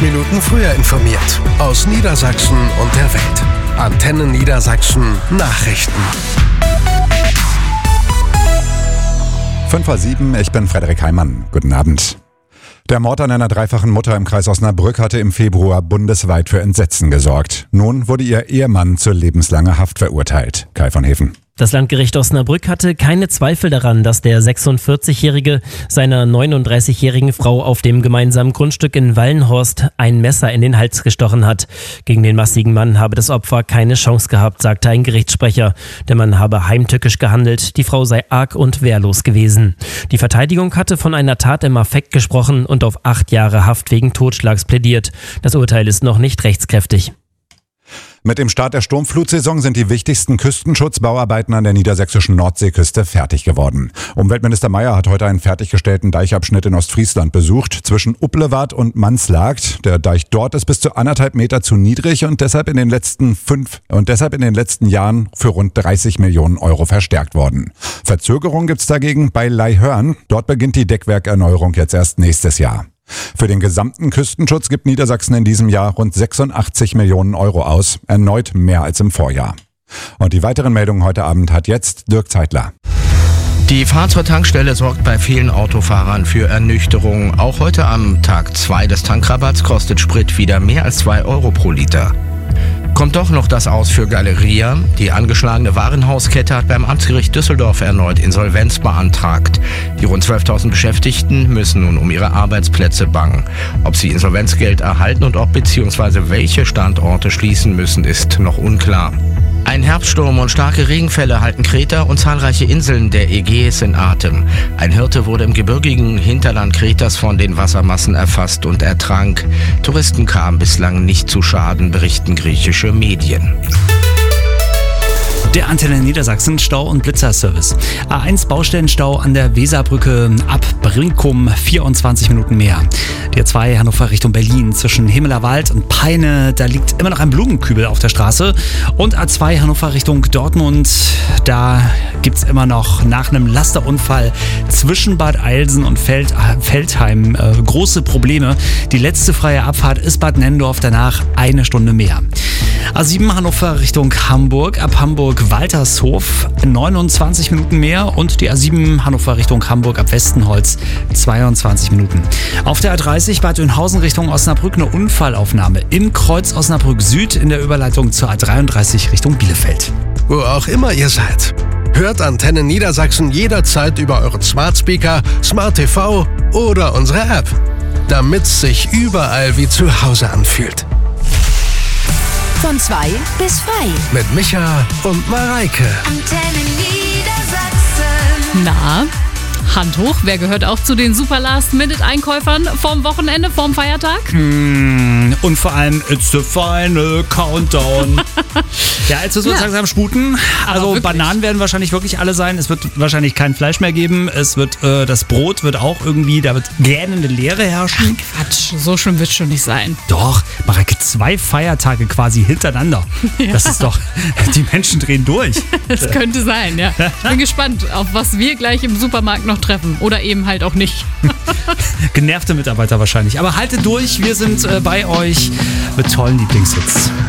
Minuten früher informiert. Aus Niedersachsen und der Welt. Antenne Niedersachsen Nachrichten. 5:07, ich bin Frederik Heimann. Guten Abend. Der Mord an einer dreifachen Mutter im Kreis Osnabrück hatte im Februar bundesweit für Entsetzen gesorgt. Nun wurde ihr Ehemann zu lebenslanger Haft verurteilt. Kai von Hefen. Das Landgericht Osnabrück hatte keine Zweifel daran, dass der 46-Jährige seiner 39-jährigen Frau auf dem gemeinsamen Grundstück in Wallenhorst ein Messer in den Hals gestochen hat. Gegen den massigen Mann habe das Opfer keine Chance gehabt, sagte ein Gerichtssprecher. Der Mann habe heimtückisch gehandelt, die Frau sei arg und wehrlos gewesen. Die Verteidigung hatte von einer Tat im Affekt gesprochen und auf 8 Jahre Haft wegen Totschlags plädiert. Das Urteil ist noch nicht rechtskräftig. Mit dem Start der Sturmflutsaison sind die wichtigsten Küstenschutzbauarbeiten an der niedersächsischen Nordseeküste fertig geworden. Umweltminister Mayer hat heute einen fertiggestellten Deichabschnitt in Ostfriesland besucht, zwischen Upplewart und Manslagt. Der Deich dort ist bis zu 1,5 Meter zu niedrig und deshalb in den letzten Jahren für rund 30 Millionen Euro verstärkt worden. Verzögerung gibt's dagegen bei Laihörn. Dort beginnt die Deckwerkerneuerung jetzt erst nächstes Jahr. Für den gesamten Küstenschutz gibt Niedersachsen in diesem Jahr rund 86 Millionen Euro aus, erneut mehr als im Vorjahr. Und die weiteren Meldungen heute Abend hat jetzt Dirk Zeitler. Die Fahrt zur Tankstelle sorgt bei vielen Autofahrern für Ernüchterung. Auch heute am Tag 2 des Tankrabatts kostet Sprit wieder mehr als 2 Euro pro Liter. Kommt doch noch das aus für Galeria. Die angeschlagene Warenhauskette hat beim Amtsgericht Düsseldorf erneut Insolvenz beantragt. Die rund 12.000 Beschäftigten müssen nun um ihre Arbeitsplätze bangen. Ob sie Insolvenzgeld erhalten und ob bzw. welche Standorte schließen müssen, ist noch unklar. Ein Herbststurm und starke Regenfälle halten Kreta und zahlreiche Inseln der Ägäis in Atem. Ein Hirte wurde im gebirgigen Hinterland Kretas von den Wassermassen erfasst und ertrank. Touristen kamen bislang nicht zu Schaden, berichten griechische Medien. Der Antenne Niedersachsen Stau- und Blitzerservice. A1 Baustellenstau an der Weserbrücke ab Brinkum 24 Minuten mehr. Die A2 Hannover Richtung Berlin zwischen Himmelerwald und Peine, da liegt immer noch ein Blumenkübel auf der Straße. Und A2 Hannover Richtung Dortmund, da gibt's immer noch nach einem Lasterunfall zwischen Bad Eilsen und Feldheim große Probleme. Die letzte freie Abfahrt ist Bad Nennendorf, danach 1 Stunde mehr. A7 Hannover Richtung Hamburg, ab Hamburg-Waltershof 29 Minuten mehr und die A7 Hannover Richtung Hamburg ab Westenholz 22 Minuten. Auf der A30 Bad Oeynhausen Richtung Osnabrück eine Unfallaufnahme im Kreuz Osnabrück Süd in der Überleitung zur A33 Richtung Bielefeld. Wo auch immer ihr seid. Hört Antenne Niedersachsen jederzeit über euren Smart Speaker, Smart TV oder unsere App. Damit's sich überall wie zu Hause anfühlt. Von 2 bis 5. Mit Micha und Mareike. Antenne Niedersachsen. Na, Hand hoch, wer gehört auch zu den super Last-Minute-Einkäufern vom Wochenende, vom Feiertag? Und vor allem, it's the final countdown. Ja, jetzt müssen wir uns langsam sputen. Also wirklich. Bananen werden wahrscheinlich wirklich alle sein. Es wird wahrscheinlich kein Fleisch mehr geben. Es wird, das Brot wird auch irgendwie, da wird gähnende Leere herrschen. Ach Quatsch, so schlimm wird es schon nicht sein. Doch, Mareike, 2 Feiertage quasi hintereinander. Ja. Das ist doch, die Menschen drehen durch. Das könnte sein, ja. Ich bin gespannt, auf was wir gleich im Supermarkt noch treffen. Oder eben halt auch nicht. Genervte Mitarbeiter wahrscheinlich. Aber haltet durch, wir sind bei euch mit tollen Lieblingshits.